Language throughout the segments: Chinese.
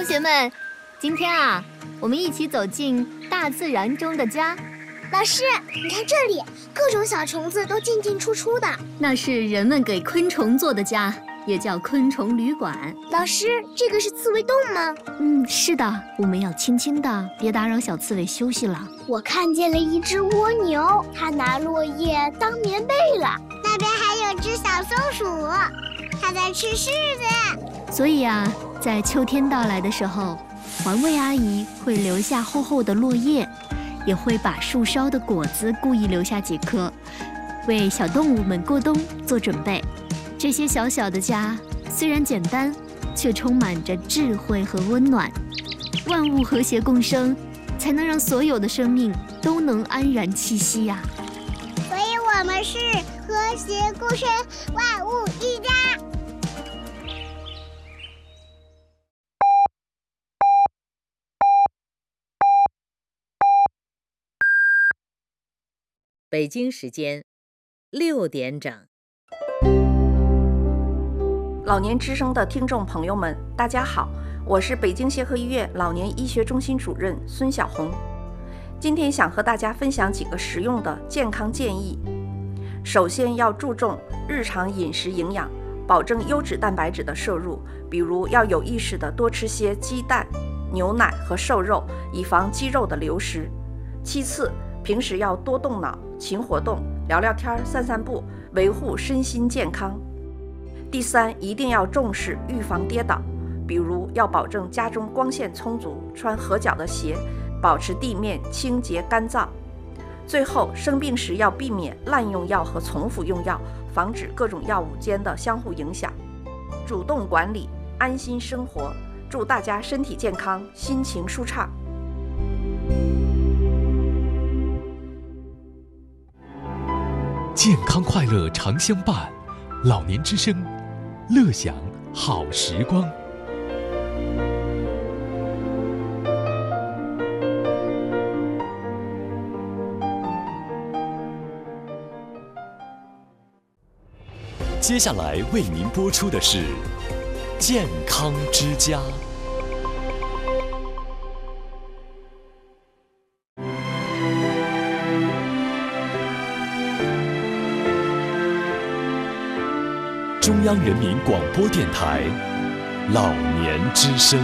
同学们，今天我们一起走进大自然中的家。 老师，你看这里，各种小虫子都进进出出的。 那是人们给昆虫做的家，也叫昆虫旅馆。 老师，这个是刺猬洞吗？ 是的，我们要轻轻的，别打扰小刺猬休息了。 我看见了一只蜗牛，它拿落叶当棉被了。那边还有只小松鼠，它在吃柿子。 所以在秋天到来的时候，环卫阿姨会留下厚厚的落叶，也会把树梢的果子故意留下几颗，为小动物们过冬做准备。这些小小的家虽然简单，却充满着智慧和温暖。万物和谐共生，才能让所有的生命都能安然栖息呀。 所以我们是和谐共生，万物一家。 北京时间6点整。 老年之声的听众朋友们，大家好，我是北京协和医院老年医学中心主任孙晓红。今天想和大家分享几个实用的健康建议。首先要注重日常饮食营养，保证优质蛋白质的摄入，比如要有意识地多吃些鸡蛋、牛奶和瘦肉，以防肌肉的流失。其次，平时要多动脑、勤活动，聊聊天、散散步，维护身心健康。第三，一定要重视预防跌倒，比如要保证家中光线充足，穿合脚的鞋，保持地面清洁干燥。最后，生病时要避免滥用药和重复用药，防止各种药物间的相互影响。主动管理，安心生活。祝大家身体健康，心情舒畅。 健康快乐常相伴，老年之声，乐享好时光。接下来为您播出的是健康之家。中央人民广播电台老年之声。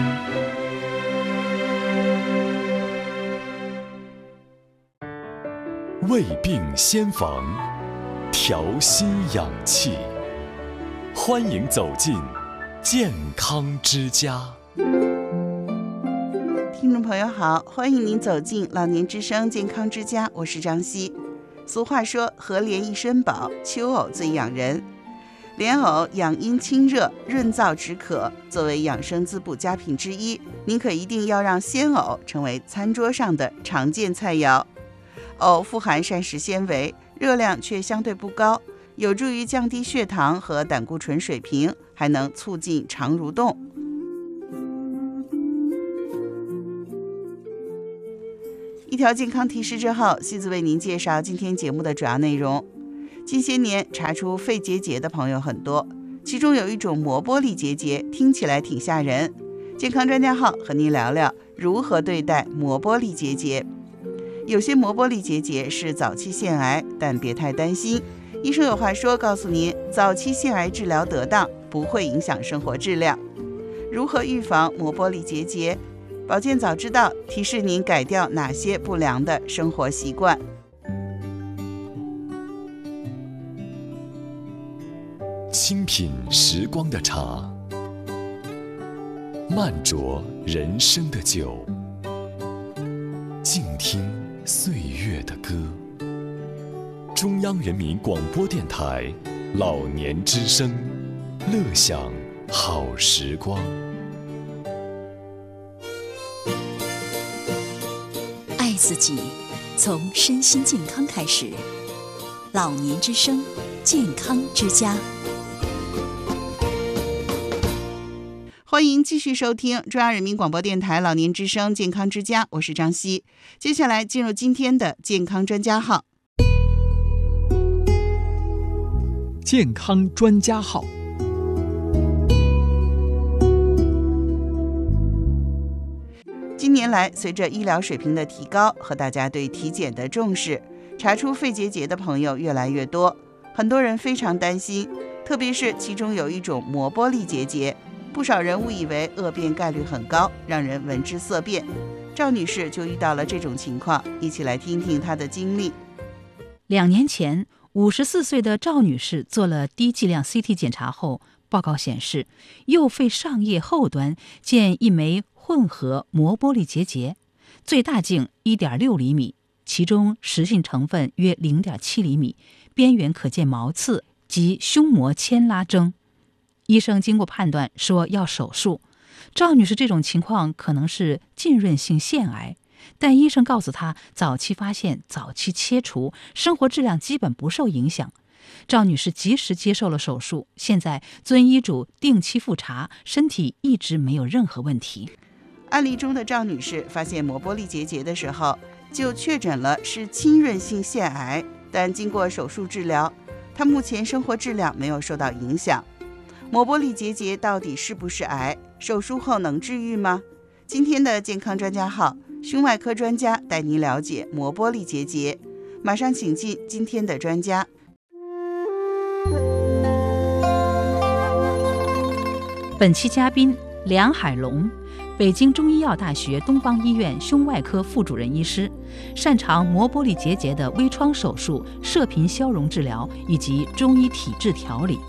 胃病先防，调心养气，欢迎走进健康之家。 听众朋友好，欢迎您走进老年之声健康之家，我是张希。俗话说，荷莲一身宝，秋藕最养人。莲藕养阴清热，润燥止渴，作为养生滋补佳品之一，您可一定要让鲜藕成为餐桌上的常见菜肴。藕富含膳食纤维，热量却相对不高，有助于降低血糖和胆固醇水平，还能促进肠蠕动。一条健康提示之后，西子为您介绍今天节目的主要内容。近些年查出肺结节的朋友很多，其中有一种膜玻璃结节，听起来挺吓人。健康专家号和您聊聊如何对待膜玻璃结节。有些膜玻璃结节是早期腺癌，但别太担心。医生有话说告诉您，早期腺癌治疗得当，不会影响生活质量。如何预防膜玻璃结节？保健早知道提示您改掉哪些不良的生活习惯。 清品时光的茶，慢酌人生的酒，静听岁月的歌。中央人民广播电台老年之声，乐享好时光。 爱自己，从身心健康开始。老年之声，健康之家。 欢迎继续收听中央人民广播电台老年之声健康之家，我是张希。接下来进入今天的健康专家号。 健康专家号。 年来，随着医疗水平的提高和大家对体检的重视，查出肺结节的朋友越来越多，很多人非常担心，特别是其中有一种膜玻璃结节，不少人误以为恶变概率很高，让人闻之色变。赵女士就遇到了这种情况，一起来听听她的经历。 2年前，54岁的赵女士做了低剂量 CT 检查后，报告显示，右肺上叶后端见一枚混合膜玻璃结节，最大径 1.6 厘米，其中实性成分约 0.7 厘米，边缘可见毛刺及胸膜牵拉征。医生经过判断说要手术。赵女士这种情况可能是浸润性腺癌，但医生告诉她，早期发现，早期切除，生活质量基本不受影响。赵女士及时接受了手术，现在遵医嘱定期复查，身体一直没有任何问题。 案例中的赵女士发现膜玻璃结节的时候，就确诊了是浸润性腺癌，但经过手术治疗，她目前生活质量没有受到影响。膜玻璃结节到底是不是癌？手术后能治愈吗？今天的健康专家号，胸外科专家带您了解膜玻璃结节。马上请进今天的专家。 本期嘉宾梁海龙，北京中医药大学东方医院胸外科副主任医师，擅长膜玻璃结节的微创手术、射频消融治疗以及中医体质调理。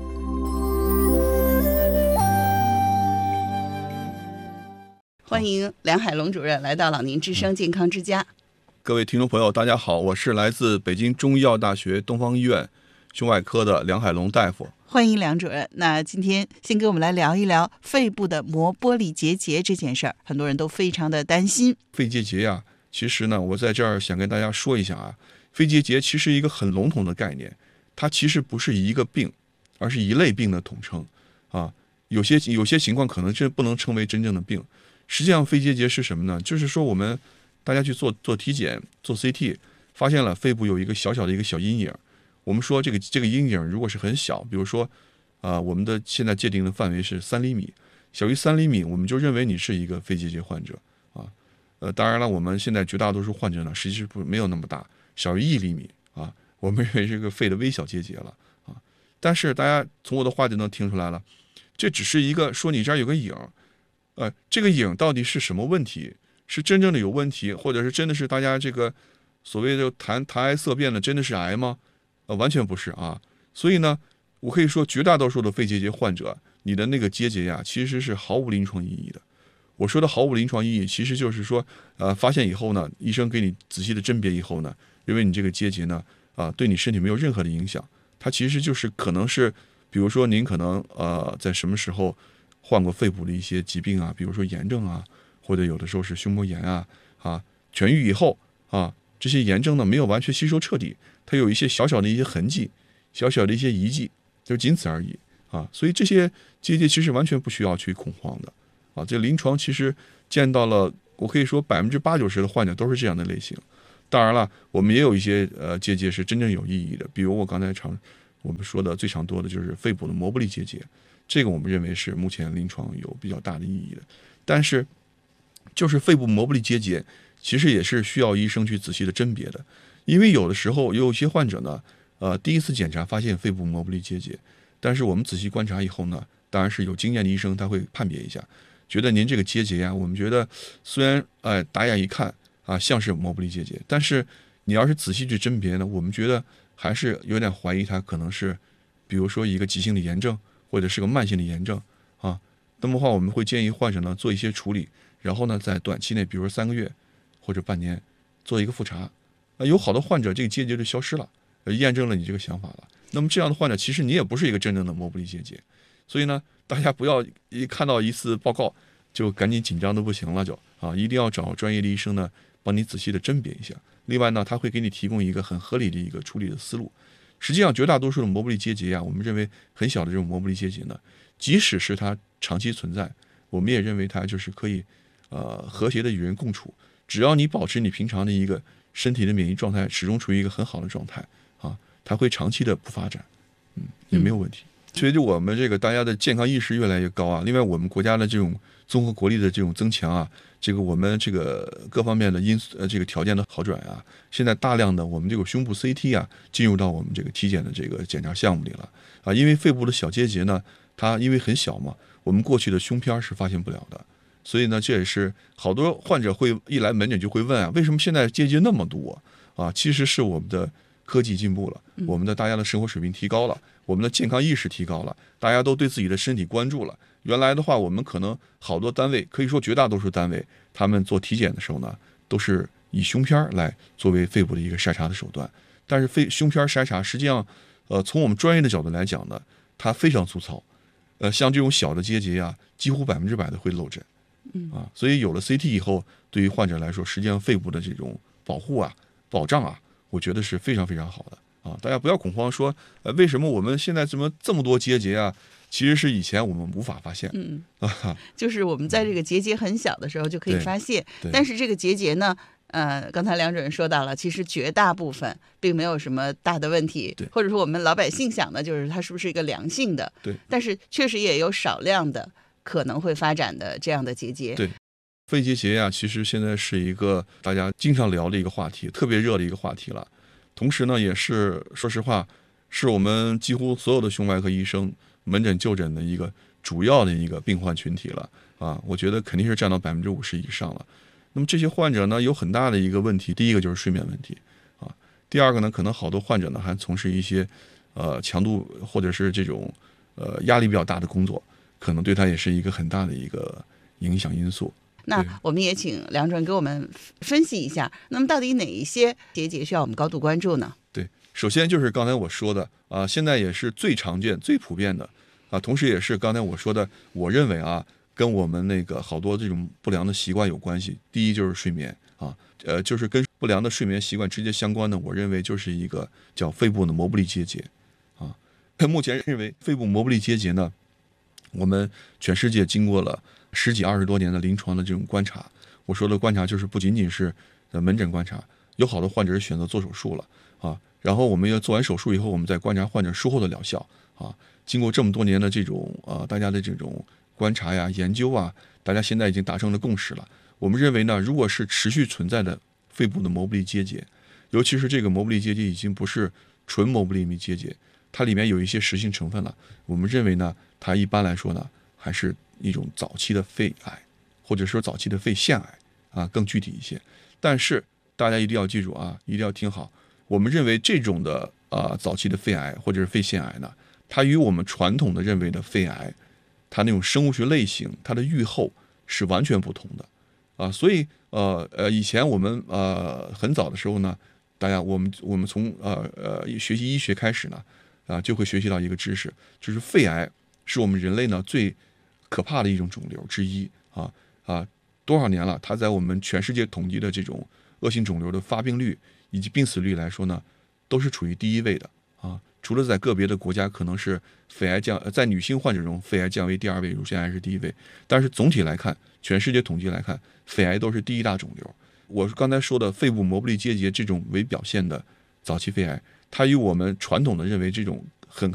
欢迎梁海龙主任来到老年之声健康之家。 各位听众朋友，大家好，我是来自北京中医药大学东方医院胸外科的梁海龙大夫。 欢迎梁主任。那今天先跟我们来聊一聊肺部的膜玻璃结节这件事儿，很多人都非常的担心。 肺结节呀，其实呢，我在这儿想跟大家说一下啊，肺结节其实一个很笼统的概念，它其实不是一个病，而是一类病的统称啊。有些情况可能真不能称为真正的病。实际上肺结节是什么呢？就是说我们大家去做体检做 CT， 发现了肺部有一个小小的一个小阴影。我们说这个阴影如果是很小，比如说我们的现在界定的范围是3厘米，小于3厘米我们就认为你是一个肺结节患者啊。当然了，我们现在绝大多数患者呢实际是没有那么大，小于1厘米啊，我们认为是个肺的微小结节了啊。但是大家从我的话就能听出来了，这只是一个说你这儿有个影。这个影到底是什么问题？是真正的有问题，或者是真的是大家这个所谓的谈癌色变了，真的是癌吗？完全不是啊。所以呢，我可以说绝大多数的肺结节患者，你的那个结节呀，其实是毫无临床意义的。我说的毫无临床意义，其实就是说，发现以后呢，医生给你仔细的甄别以后呢，认为你这个结节呢，对你身体没有任何的影响。它其实就是可能是，比如说您可能在什么时候患过肺部的一些疾病啊，比如说炎症啊，或者有的时候是胸膜炎啊，痊愈以后啊，这些炎症呢没有完全吸收彻底，它有一些小小的一些痕迹，小小的一些遗迹，就仅此而已啊。所以这些结节其实完全不需要去恐慌的啊。这临床其实见到了，我可以说80%-90%的患者都是这样的类型。当然了，我们也有一些结节是真正有意义的，比如我刚才我们说的最常多的就是肺部的膜玻璃结节。这个我们认为是目前临床有比较大的意义的，但是就是肺部膜玻璃结节其实也是需要医生去仔细的甄别的，因为有的时候有些患者呢，第一次检查发现肺部膜玻璃结节，但是我们仔细观察以后呢，当然是有经验的医生他会判别一下，觉得您这个结节呀，我们觉得虽然打眼一看像是膜玻璃结节，但是你要是仔细去甄别呢，我们觉得还是有点怀疑它可能是，比如说一个急性的炎症。或者是个慢性的炎症啊，那么的话我们会建议患者呢做一些处理，然后呢在短期内，比如说3个月或者半年做一个复查。有好的患者这个结节就消失了，验证了你这个想法了。那么这样的患者其实你也不是一个真正的膜玻璃结节，所以呢大家不要一看到一次报告就赶紧紧张的不行了，一定要找专业的医生呢帮你仔细的甄别一下。另外呢他会给你提供一个很合理的一个处理的思路。实际上绝大多数的膜玻璃结节我们认为很小的这种膜玻璃结节呢，即使是它长期存在，我们也认为它就是可以和谐的与人共处，只要你保持你平常的一个身体的免疫状态始终处于一个很好的状态它会长期的不发展，也没有问题。 随着我们这个大家的健康意识越来越高啊，另外我们国家的这种综合国力的这种增强啊，这个我们这个各方面的这个条件的好转啊，现在大量的我们这个胸部 CT 啊进入到我们这个体检的这个检查项目里了啊，因为肺部的小结节呢，它因为很小嘛，我们过去的胸片是发现不了的，所以呢，这也是好多患者会一来门诊就会问啊，为什么现在结节那么多啊？其实是我们的科技进步了，我们的大家的生活水平提高了，我们的健康意识提高了，大家都对自己的身体关注了。原来的话，我们可能好多单位，可以说绝大多数单位，他们做体检的时候呢，都是以胸片来作为肺部的一个筛查的手段。但是胸片筛查实际上，从我们专业的角度来讲呢，它非常粗糙。像这种小的结节啊，几乎100%的会漏诊。所以有了 CT 以后，对于患者来说，实际上肺部的这种保护啊、保障啊，我觉得是非常非常好的啊！大家不要恐慌说，为什么我们现在怎么这么多结节啊？其实是以前我们无法发现， 就是我们在这个结节很小的时候就可以发现，但是这个结节呢，刚才梁主任说到了，其实绝大部分并没有什么大的问题，或者说我们老百姓想的就是它是不是一个良性的，但是确实也有少量的可能会发展的这样的结节。 对，肺结节呀，其实现在是一个大家经常聊的一个话题，特别热的一个话题了。同时呢，也是说实话，是我们几乎所有的胸外科医生门诊就诊的一个主要的一个病患群体了啊。我觉得肯定是占到50%以上了。那么这些患者呢，有很大的一个问题，第一个就是睡眠问题啊，第二个呢，可能好多患者呢还从事一些强度或者是这种压力比较大的工作，可能对他也是一个很大的一个影响因素。 那我们也请梁主任给我们分析一下，那么到底哪一些结节需要我们高度关注呢？ 对，首先就是刚才我说的啊，现在也是最常见、最普遍的啊，同时也是刚才我说的，我认为啊，跟我们那个好多这种不良的习惯有关系。第一就是睡眠啊，就是跟不良的睡眠习惯直接相关的，我认为就是一个叫肺部的膜玻璃结节啊。目前认为肺部膜玻璃结节呢，我们全世界经过了10几20多年的临床的这种观察，我说的观察就是不仅仅是门诊观察，有好多患者是选择做手术了啊，然后我们要做完手术以后，我们再观察患者术后的疗效啊。经过这么多年的这种大家的这种观察呀、研究啊，大家现在已经达成了共识了。我们认为呢，如果是持续存在的肺部的膜玻璃结节，尤其是这个膜玻璃结节已经不是纯膜玻璃结节，它里面有一些实性成分了，我们认为呢，它一般来说呢，还是一种早期的肺癌，或者说早期的肺腺癌啊，更具体一些。但是大家一定要记住啊，一定要听好，我们认为这种的早期的肺癌或者是肺腺癌呢，它与我们传统的认为的肺癌，它那种生物学类型，它的预后是完全不同的啊。所以以前我们很早的时候呢，大家我们从学习医学开始呢就会学习到一个知识，就是肺癌是我们人类呢最可怕的一种肿瘤之一多少年了，它在我们全世界统计的这种恶性肿瘤的发病率以及病死率来说呢，都是处于第一位的啊。除了在个别的国家可能是肺癌在女性患者中肺癌降为第2位，乳腺癌是第1位，但是总体来看，全世界统计来看，肺癌都是第1大肿瘤。我刚才说的肺部膜玻璃结节这种为表现的早期肺癌，它与我们传统的认为这种